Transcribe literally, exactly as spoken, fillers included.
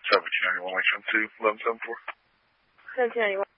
seventeen ninety-one, Lake two, eleven seven four. seventeen ninety-one.